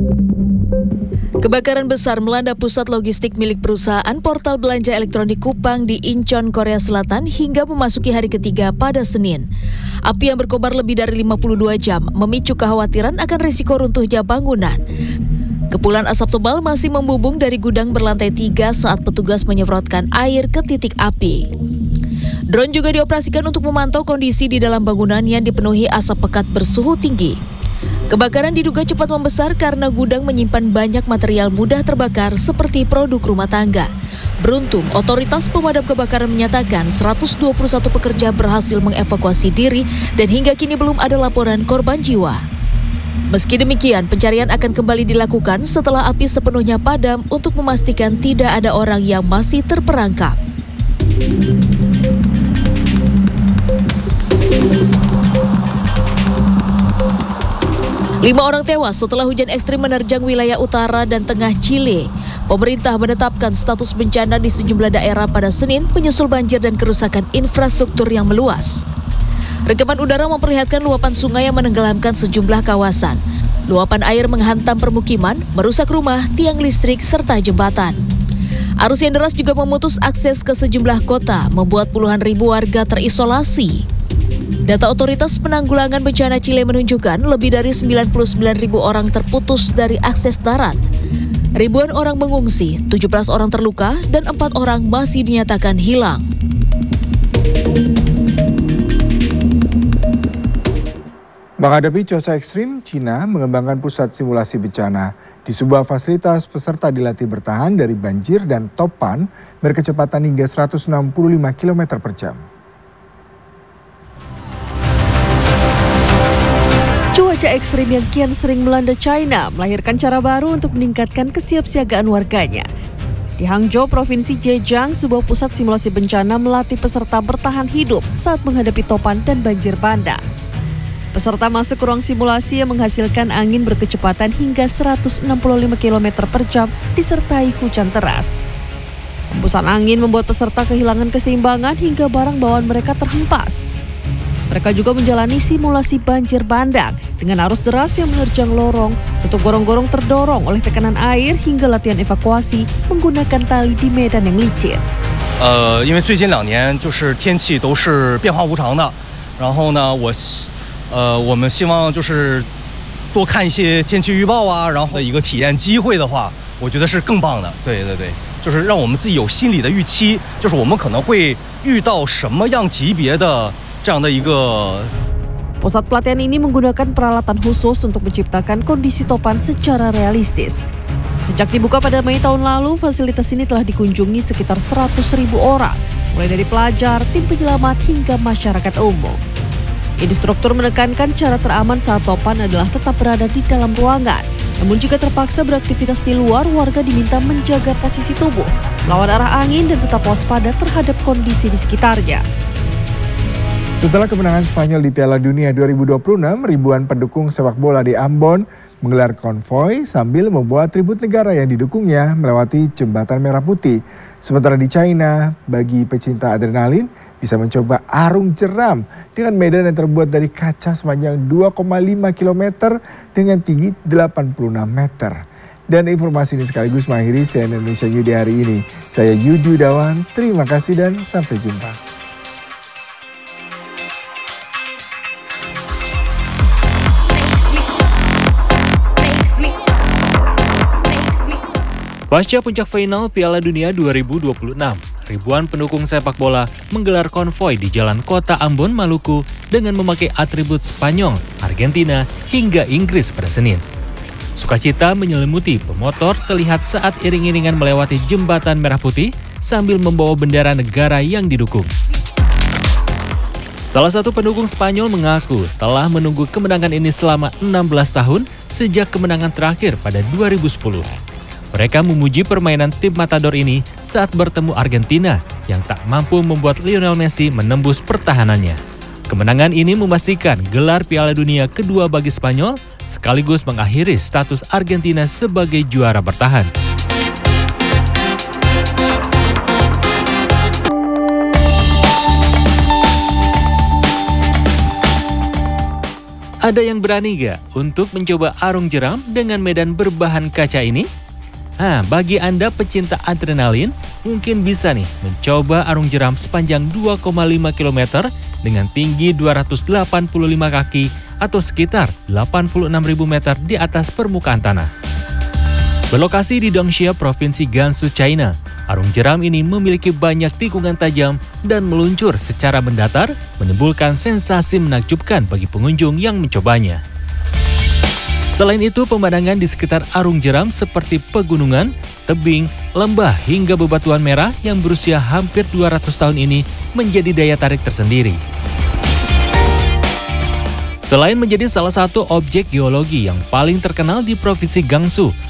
Kebakaran besar melanda pusat logistik milik perusahaan portal belanja elektronik Kupang di Incheon, Korea Selatan hingga memasuki hari ketiga pada Senin. Api yang berkobar lebih dari 52 jam memicu kekhawatiran akan risiko runtuhnya bangunan. Kepulan asap tebal masih membubung dari gudang berlantai 3 saat petugas menyemprotkan air ke titik api. Drone juga dioperasikan untuk memantau kondisi di dalam bangunan yang dipenuhi asap pekat bersuhu tinggi. Kebakaran diduga cepat membesar karena gudang menyimpan banyak material mudah terbakar seperti produk rumah tangga. Beruntung, otoritas pemadam kebakaran menyatakan 121 pekerja berhasil mengevakuasi diri dan hingga kini belum ada laporan korban jiwa. Meski demikian, pencarian akan kembali dilakukan setelah api sepenuhnya padam untuk memastikan tidak ada orang yang masih terperangkap. 5 orang tewas setelah hujan ekstrim menerjang wilayah utara dan tengah Chile. Pemerintah menetapkan status bencana di sejumlah daerah pada Senin menyusul banjir dan kerusakan infrastruktur yang meluas. Rekaman udara memperlihatkan luapan sungai yang menenggelamkan sejumlah kawasan. Luapan air menghantam permukiman, merusak rumah, tiang listrik, serta jembatan. Arus yang deras juga memutus akses ke sejumlah kota, membuat puluhan ribu warga terisolasi. Data Otoritas Penanggulangan Bencana Chile menunjukkan lebih dari 99.000 orang terputus dari akses darat. Ribuan orang mengungsi, 17 orang terluka, dan 4 orang masih dinyatakan hilang. Menghadapi cuaca ekstrim, China mengembangkan pusat simulasi bencana. Di sebuah fasilitas, peserta dilatih bertahan dari banjir dan topan berkecepatan hingga 165 km per jam. Cuaca ekstrim yang kian sering melanda China melahirkan cara baru untuk meningkatkan kesiapsiagaan warganya. Di Hangzhou, Provinsi Zhejiang, sebuah pusat simulasi bencana melatih peserta bertahan hidup saat menghadapi topan dan banjir bandang. Peserta masuk ke ruang simulasi yang menghasilkan angin berkecepatan hingga 165 km per jam disertai hujan deras. Hembusan angin membuat peserta kehilangan keseimbangan hingga barang bawaan mereka terhempas. Mereka juga menjalani simulasi banjir bandang dengan arus deras yang menerjang lorong, tutup gorong-gorong terdorong oleh tekanan air hingga latihan evakuasi menggunakan tali di medan yang licin. 因为最近2年就是天气都是变化无常的，然后呢，我们希望就是多看一些天气预报啊，然后的一个体验机会的话，我觉得是更棒的。对，就是让我们自己有心理的预期，就是我们可能会遇到什么样级别的。 Pusat pelatihan ini menggunakan peralatan khusus untuk menciptakan kondisi topan secara realistis. Sejak dibuka pada Mei tahun lalu, fasilitas ini telah dikunjungi sekitar 100.000 orang, mulai dari pelajar, tim penyelamat, hingga masyarakat umum. Instruktur menekankan cara teraman saat topan adalah tetap berada di dalam ruangan. Namun jika terpaksa beraktivitas di luar, warga diminta menjaga posisi tubuh, melawan arah angin dan tetap waspada terhadap kondisi di sekitarnya. Setelah kemenangan Spanyol di Piala Dunia 2026, ribuan pendukung sepak bola di Ambon menggelar konvoi sambil membawa atribut negara yang didukungnya melewati Jembatan Merah Putih. Sementara di China, bagi pecinta adrenalin bisa mencoba arung jeram dengan medan yang terbuat dari kaca sepanjang 2,5 km dengan tinggi 86 meter. Dan informasi ini sekaligus mengakhiri CNN Indonesia News di hari ini. Saya Yudi Yudawan, terima kasih dan sampai jumpa. Pasca puncak final Piala Dunia 2026, ribuan pendukung sepak bola menggelar konvoi di jalan kota Ambon, Maluku dengan memakai atribut Spanyol, Argentina, hingga Inggris pada Senin. Sukacita menyelimuti pemotor terlihat saat iring-iringan melewati Jembatan Merah Putih sambil membawa bendera negara yang didukung. Salah satu pendukung Spanyol mengaku telah menunggu kemenangan ini selama 16 tahun sejak kemenangan terakhir pada 2010. Mereka memuji permainan tim Matador ini saat bertemu Argentina yang tak mampu membuat Lionel Messi menembus pertahanannya. Kemenangan ini memastikan gelar Piala Dunia kedua bagi Spanyol sekaligus mengakhiri status Argentina sebagai juara bertahan. Ada yang berani gak untuk mencoba arung jeram dengan medan berbahan kaca ini? Bagi Anda pecinta adrenalin, mungkin bisa nih mencoba arung jeram sepanjang 2,5 km dengan tinggi 285 kaki atau sekitar 86.000 meter di atas permukaan tanah. Berlokasi di Dongxia, Provinsi Gansu, China, arung jeram ini memiliki banyak tikungan tajam dan meluncur secara mendatar, menimbulkan sensasi menakjubkan bagi pengunjung yang mencobanya. Selain itu, pemandangan di sekitar arung jeram seperti pegunungan, tebing, lembah hingga bebatuan merah yang berusia hampir 200 tahun ini menjadi daya tarik tersendiri. Selain menjadi salah satu objek geologi yang paling terkenal di Provinsi Gansu,